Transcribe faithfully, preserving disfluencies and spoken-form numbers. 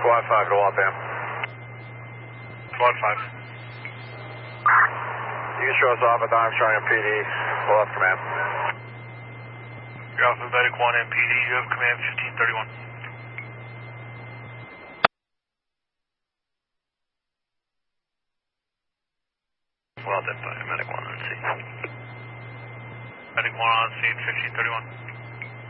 Squad five to Waltham. Squad five. You can show us off at the Armstrong M P D. We'll have command. You're Alpha Medic one M P D. You have command fifteen thirty-one. Well done, Medic one on scene. Medic one on scene fifteen thirty-one.